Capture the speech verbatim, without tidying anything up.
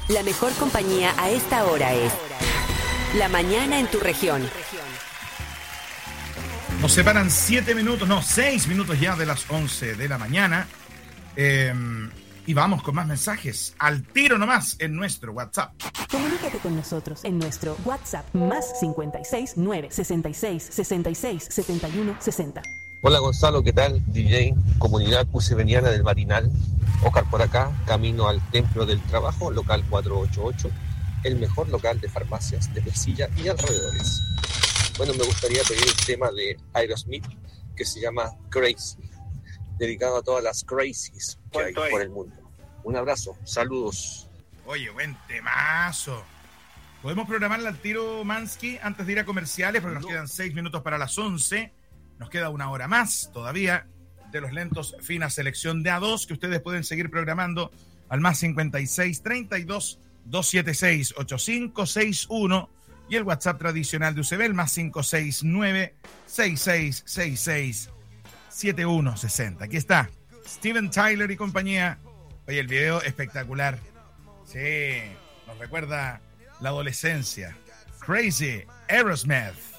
La mejor compañía a esta hora es La Mañana en tu región. Nos separan siete minutos, no, seis minutos ya de las once de la mañana. Eh, y vamos con más mensajes. Al tiro nomás en nuestro WhatsApp. Comunícate con nosotros en nuestro WhatsApp más cincuenta y seis, nueve sesenta y seis, sesenta y seis, setenta y uno, sesenta. Hola Gonzalo, ¿qué tal? D J, Comunidad Cusebeniana del Marinal. Oscar por acá, camino al Templo del Trabajo, local cuatrocientos ochenta y ocho, el mejor local de farmacias de Mesilla y alrededores. Bueno, me gustaría pedir el tema de Aerosmith, que se llama Crazy, dedicado a todas las crazies que hay por el mundo. Un abrazo, saludos. Oye, buen temazo. ¿Podemos programarla al tiro, Mansky, antes de ir a comerciales? Porque nos quedan seis minutos para las once. Nos queda una hora más todavía de los lentos fina selección de A dos que ustedes pueden seguir programando al más cincuenta y seis, treinta y dos, doscientos setenta y seis, ochenta y cinco sesenta y uno y el WhatsApp tradicional de U C B, el más cinco seis nueve, sesenta y seis, sesenta y seis, setenta y uno sesenta. Aquí está Steven Tyler y compañía. Oye, el video espectacular. Sí, nos recuerda la adolescencia. Crazy, Aerosmith.